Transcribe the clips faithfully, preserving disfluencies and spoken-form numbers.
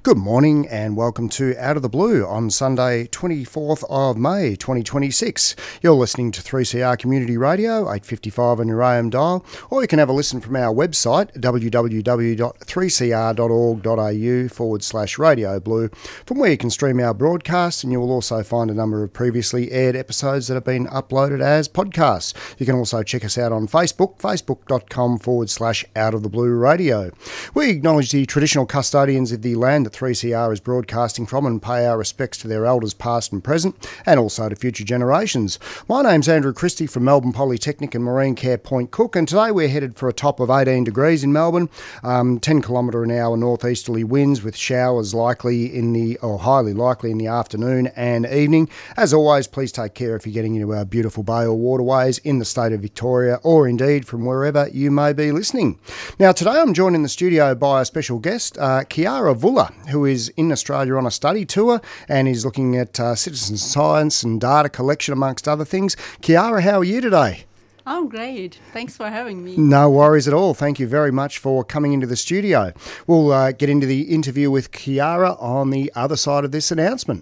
Good morning and welcome to Out of the Blue on Sunday twenty-fourth of May twenty twenty-six. You're listening to three C R Community Radio, eight fifty-five on your A M dial, or you can have a listen from our website w w w dot three c r dot org dot a u forward slash Radio Blue, from where you can stream our broadcast, and you will also find a number of previously aired episodes that have been uploaded as podcasts. You can also check us out on Facebook, facebook.com forward slash Out of the Blue Radio. We acknowledge the traditional custodians of the land that three C R is broadcasting from and pay our respects to their elders past and present, and also to future generations. My name's Andrew Christie from Melbourne Polytechnic and Marine Care Point Cook, and today we're headed for a top of eighteen degrees in Melbourne, um, ten kilometre an hour northeasterly winds with showers likely in the, or highly likely in the afternoon and evening. As always, please take care if you're getting into our beautiful bay or waterways in the state of Victoria, or indeed from wherever you may be listening. Now today I'm joined in the studio by a special guest, uh, Chiara Vuller, who is in Australia on a study tour and is looking at uh, citizen science and data collection amongst other things. Chiara, how are you today? I'm great. Thanks for having me. No worries at all. Thank you very much for coming into the studio. We'll uh, get into the interview with Chiara on the other side of this announcement.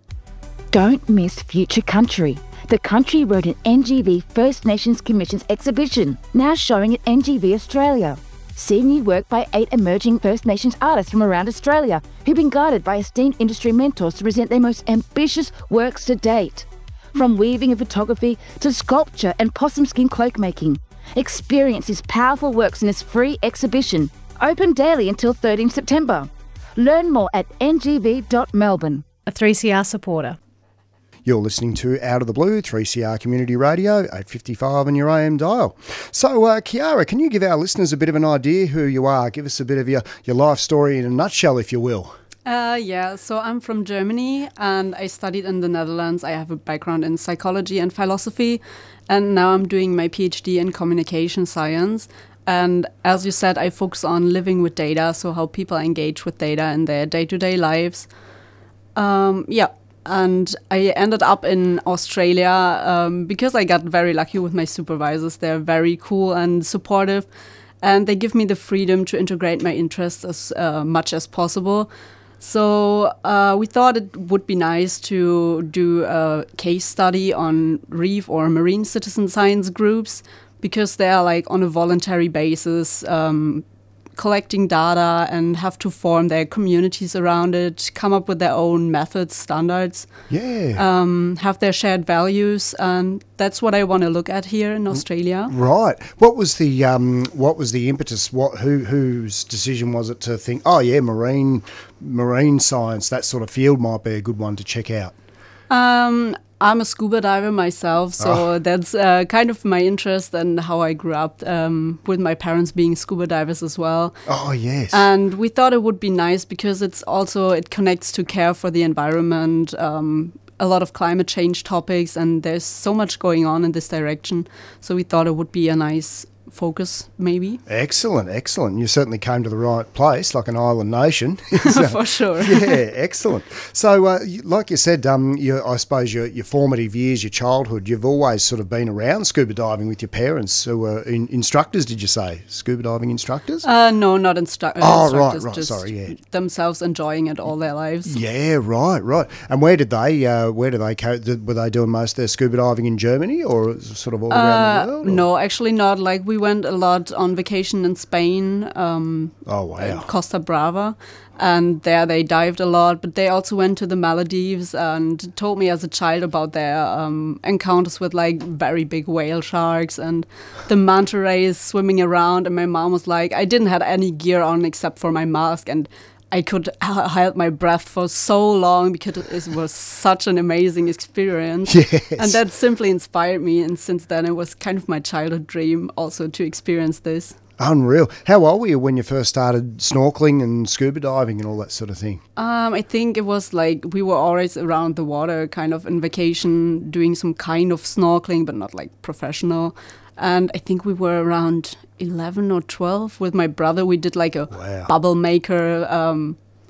Don't miss Future Country, the Country Road and N G V First Nations Commission's exhibition, now showing at N G V Australia. See new work by eight emerging First Nations artists from around Australia who've been guided by esteemed industry mentors to present their most ambitious works to date. From weaving and photography to sculpture and possum skin cloak making, experience these powerful works in this free exhibition, open daily until thirteenth September. Learn more at n g v dot melbourne. A three C R supporter. You're listening to Out of the Blue, three C R Community Radio, eight fifty-five on your A M dial. So, uh, Chiara, can you give our listeners a bit of an idea who you are? Give us a bit of your, your life story in a nutshell, if you will. Uh, yeah, so I'm from Germany and I studied in the Netherlands. I have a background in psychology and philosophy, and now I'm doing my PhD in communication science. And as you said, I focus on living with data, so how people engage with data in their day-to-day lives. Um, yeah. And I ended up in Australia um, because I got very lucky with my supervisors. They're very cool and supportive, and they give me the freedom to integrate my interests as uh, much as possible. So uh, we thought it would be nice to do a case study on reef or marine citizen science groups, because they are like on a voluntary basis um, collecting data and have to form their communities around it, come up with their own methods, standards, yeah, um, have their shared values, and that's what I want to look at here in Australia. Right. What was the um, what was the impetus? What who whose decision was it to think, oh yeah, marine marine science, that sort of field might be a good one to check out? Um, I'm a scuba diver myself, so oh. that's uh, kind of my interest and how I grew up um, with my parents being scuba divers as well. Oh, yes. And we thought it would be nice because it's also, it connects to care for the environment, um, a lot of climate change topics, and there's so much going on in this direction. So we thought it would be a nice focus, maybe. Excellent, excellent. You certainly came to the right place, like an island nation. So, for sure. Yeah, excellent. So, uh, you, like you said, um, you, I suppose your, your formative years, your childhood, you've always sort of been around scuba diving with your parents who were in, instructors, did you say? Scuba diving instructors? Uh, no, not instru- oh, instructors. Oh, right, right, just sorry, yeah. themselves enjoying it all their lives. Yeah, right, right. And where did they, uh, where did they, co- did, were they doing most of their scuba diving in Germany or sort of all around uh, the world? Or? No, actually not. Like, we went a lot on vacation in Spain. Um, oh, wow. Costa Brava. And there they dived a lot, but they also went to the Maldives and told me as a child about their um, encounters with like very big whale sharks and the manta rays swimming around. And my mom was like, I didn't have any gear on except for my mask, and I could h- hold my breath for so long because it was such an amazing experience. Yes. And that simply inspired me. And since then, it was kind of my childhood dream also to experience this. Unreal. How old were you when you first started snorkeling and scuba diving and all that sort of thing? Um, I think it was like we were always around the water, kind of in vacation, doing some kind of snorkeling, but not like professional. And I think we were around eleven or twelve with my brother. We did like a wow. bubble maker um,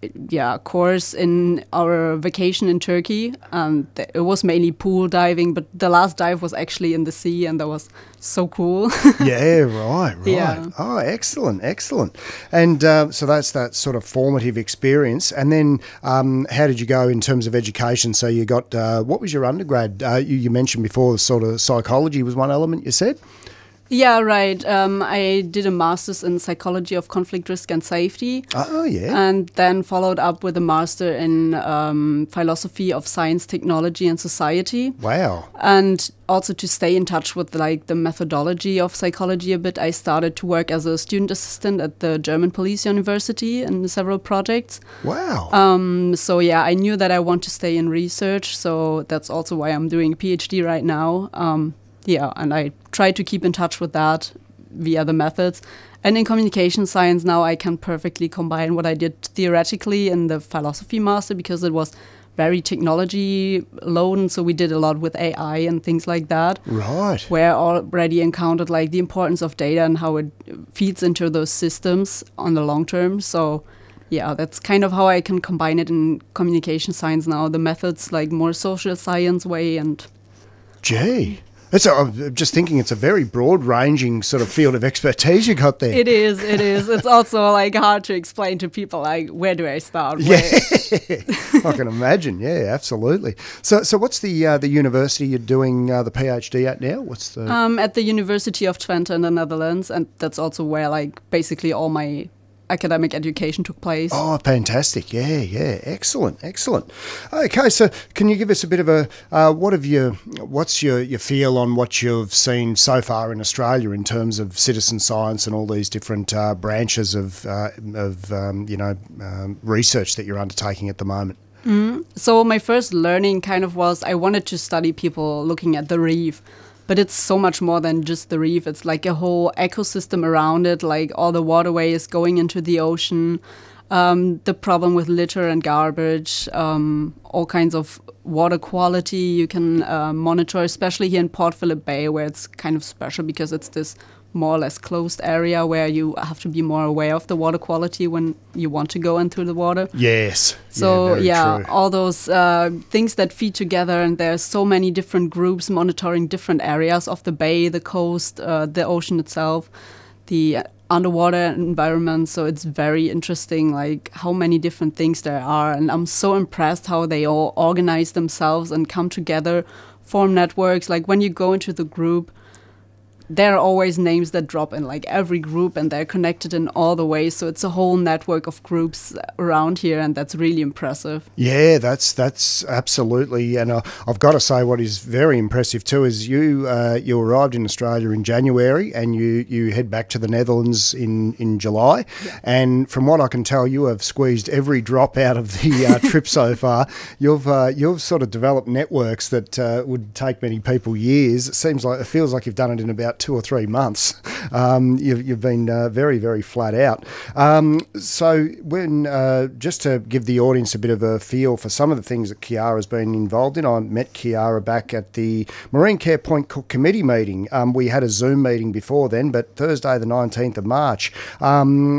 yeah, course in our vacation in Turkey, and it was mainly pool diving, but the last dive was actually in the sea, and that was so cool. Yeah, right, right. Yeah. Oh, excellent, excellent. And uh, so that's that sort of formative experience. And then um, how did you go in terms of education? So you got, uh, what was your undergrad? Uh, you, you mentioned before sort of psychology was one element, you said? Yeah, right. Um, I did a master's in psychology of conflict risk and safety. Oh, yeah. And then followed up with a master in um, philosophy of science, technology, and society. Wow. And also to stay in touch with like the methodology of psychology a bit, I started to work as a student assistant at the German Police University in several projects. Wow. Um, so yeah, I knew that I want to stay in research. So that's also why I'm doing a PhD right now. Um, Yeah, and I try to keep in touch with that via the methods. And in communication science now I can perfectly combine what I did theoretically in the philosophy master, because it was very technology loaded, so we did a lot with A I and things like that. Right. Where I already encountered like the importance of data and how it feeds into those systems on the long term. So yeah, that's kind of how I can combine it in communication science now. The methods like more social science way and... Gee. It's a, I'm just thinking it's a very broad-ranging sort of field of expertise you got there. It is, it is. It's also like hard to explain to people, like, where do I start? Yeah, I can imagine. Yeah, absolutely. So, so what's the uh, the university you're doing uh, the PhD at now? What's the? Um, at the University of Twente in the Netherlands, and that's also where like basically all my academic education took place. Oh, fantastic. Yeah, yeah. Excellent, excellent. Okay, so can you give us a bit of a, uh, what have you, what's your, your feel on what you've seen so far in Australia in terms of citizen science and all these different uh, branches of, uh, of um, you know, um, research that you're undertaking at the moment? Mm. So my first learning kind of was I wanted to study people looking at the reef. But it's so much more than just the reef. It's like a whole ecosystem around it, like all the waterways going into the ocean, um, the problem with litter and garbage, um, all kinds of water quality you can uh, monitor, especially here in Port Phillip Bay, where it's kind of special because it's this more or less closed area where you have to be more aware of the water quality when you want to go into the water. Yes. So yeah, yeah, true. all those uh, things that feed together, and there's so many different groups monitoring different areas of the bay, the coast, uh, the ocean itself, the underwater environment. So it's very interesting, like how many different things there are, and I'm so impressed how they all organize themselves and come together, form networks. Like when you go into the group, there are always names that drop in like every group, and they're connected in all the ways. So it's a whole network of groups around here, and that's really impressive. Yeah, that's that's absolutely. And uh, I've got to say, what is very impressive too is you uh, you arrived in Australia in January, and you, you head back to the Netherlands in in July. Yeah. And from what I can tell, you have squeezed every drop out of the uh, trip so far. You've uh, you've sort of developed networks that uh, would take many people years. It seems like it feels like you've done it in about two or three months. Um, you've, you've been uh, very, very flat out. Um, so when, uh, just to give the audience a bit of a feel for some of the things that Kiara's been involved in, I met Kiara back at the Marine Care Point Cook Committee meeting. Um, we had a Zoom meeting before then, but Thursday the nineteenth of March. Um,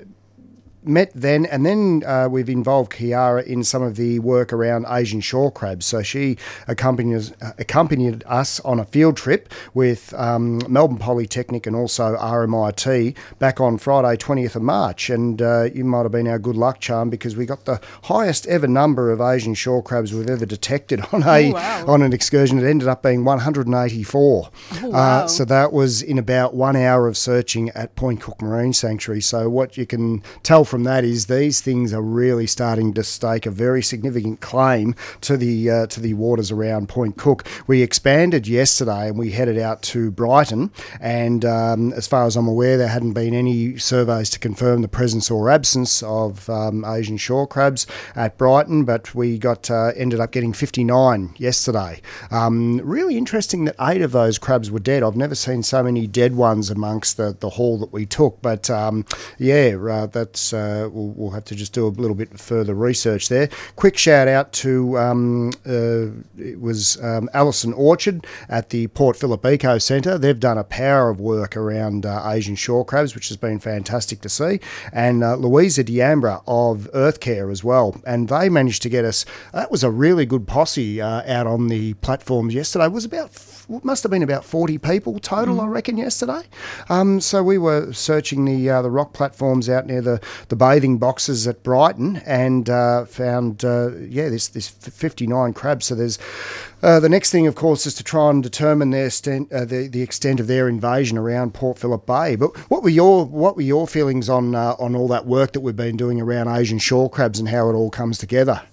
met then, and then uh, we've involved Kiara in some of the work around Asian shore crabs. So she accompanied, accompanied us on a field trip with um, Melbourne Polytechnic and also R M I T back on Friday twentieth of March. And uh, you might have been our good luck charm, because we got the highest ever number of Asian shore crabs we've ever detected on a oh, wow. on an excursion. It ended up being one hundred eighty-four. Oh, wow. uh, so that was in about one hour of searching at Point Cook Marine Sanctuary. So what you can tell from that is these things are really starting to stake a very significant claim to the uh, to the waters around Point Cook. We expanded yesterday and we headed out to Brighton, and um, as far as I'm aware, there hadn't been any surveys to confirm the presence or absence of um, Asian shore crabs at Brighton, but we got uh, ended up getting fifty-nine yesterday. Um, really interesting that eight of those crabs were dead. I've never seen so many dead ones amongst the, the haul that we took, but um, yeah, uh, that's uh, uh, we'll, we'll have to just do a little bit further research there. Quick shout out to um, uh, it was um, Alison Orchard at the Port Phillip Eco Centre. They've done a power of work around uh, Asian shore crabs, which has been fantastic to see. And uh, Louisa Diambra of Earth Care as well. And they managed to get us, that was a really good posse uh, out on the platforms yesterday. It was about, must have been about forty people total, mm. I reckon, yesterday. Um, so we were searching the uh, the rock platforms out near the, the bathing boxes at Brighton and uh, found, uh, yeah, this, this fifty-nine crabs. So there's uh, the next thing, of course, is to try and determine their extent, uh, the, the extent of their invasion around Port Phillip Bay. But what were your what were your feelings on uh, on all that work that we've been doing around Asian shore crabs and how it all comes together?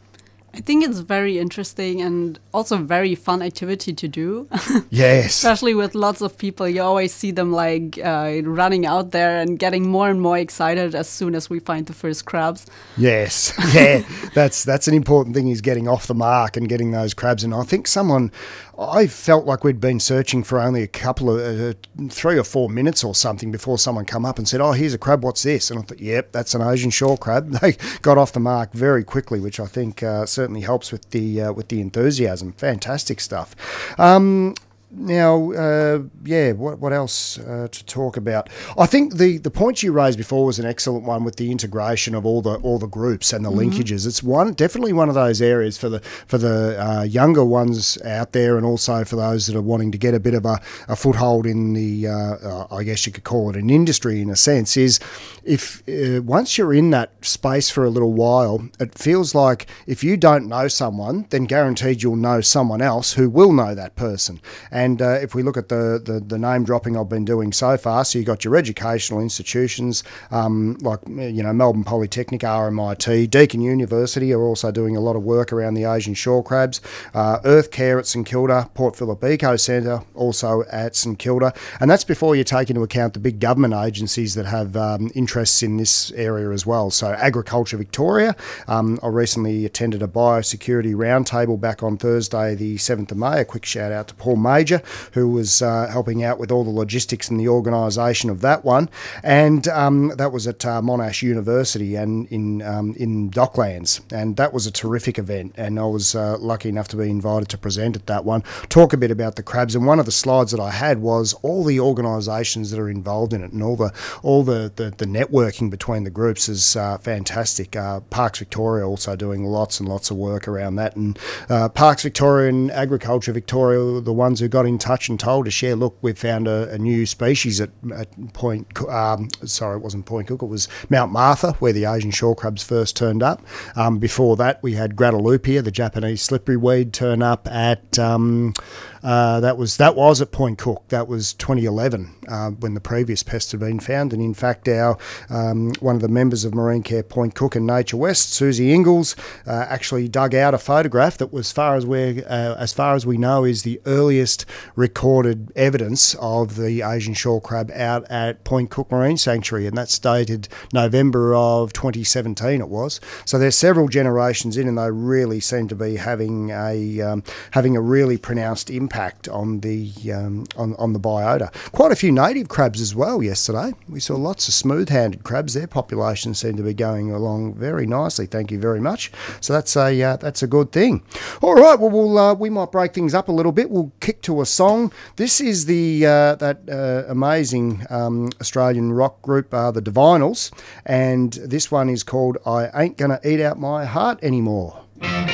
I think it's very interesting and also a very fun activity to do. Yes. Especially with lots of people. You always see them like uh, running out there and getting more and more excited as soon as we find the first crabs. Yes. Yeah. that's that's an important thing, is getting off the mark and getting those crabs. And I think someone, I felt like we'd been searching for only a couple of, uh, three or four minutes or something before someone come up and said, oh, here's a crab, what's this? And I thought, yep, that's an Asian shore crab. They got off the mark very quickly, which I think uh, certainly helps with the uh, with the enthusiasm. Fantastic stuff. Um, Now, uh, yeah, what what else uh, to talk about? I think the, the point you raised before was an excellent one with the integration of all the all the groups and the mm-hmm. linkages. It's one definitely one of those areas for the for the uh, younger ones out there, and also for those that are wanting to get a bit of a, a foothold in the, uh, uh, I guess you could call it an industry in a sense. Is if uh, once you're in that space for a little while, it feels like if you don't know someone, then guaranteed you'll know someone else who will know that person. And uh, if we look at the, the, the name dropping I've been doing so far, so you've got your educational institutions um, like, you know, Melbourne Polytechnic, R M I T, Deakin University are also doing a lot of work around the Asian shore crabs, uh, Earth Care at St Kilda, Port Phillip Eco Centre also at St Kilda. And that's before you take into account the big government agencies that have um, interests in this area as well. So Agriculture Victoria, um, I recently attended a biosecurity roundtable back on Thursday the seventh of May. A quick shout out to Paul Major, who was uh, helping out with all the logistics and the organisation of that one. And um, that was at uh, Monash University and in um, in Docklands. And that was a terrific event. And I was uh, lucky enough to be invited to present at that one, talk a bit about the crabs. And one of the slides that I had was all the organisations that are involved in it, and all the all the, the, the networking between the groups is uh, fantastic. Uh, Parks Victoria also doing lots and lots of work around that. And uh, Parks Victoria and Agriculture Victoria, the ones who got in touch and told us, yeah, look, we've found a, a new species at, at Point, um, sorry, it wasn't Point Cook, it was Mount Martha, where the Asian shore crabs first turned up. Um, before that, we had Gradalupia, the Japanese slippery weed, turn up at, um, uh, that was that was at Point Cook. That was twenty eleven uh, when the previous pest had been found. And in fact, our um, one of the members of Marine Care Point Cook and Nature West, Susie Ingalls, uh, actually dug out a photograph that was, far as we uh, as far as we know, is the earliest recorded evidence of the Asian shore crab out at Point Cook Marine Sanctuary, and that's dated November of twenty seventeen. It was. So there's several generations in, and they really seem to be having a um, having a really pronounced impact on the um, on on the biota. Quite a few native crabs as well yesterday. We saw lots of smooth-handed crabs. Their population seemed to be going along very nicely. Thank you very much. So that's a uh, that's a good thing. All right. Well, we'll uh, we might break things up a little bit. We'll kick to a song. This is the uh, that uh, amazing um, Australian rock group, uh, the Divinals, and this one is called "I Ain't Gonna Eat Out My Heart Anymore."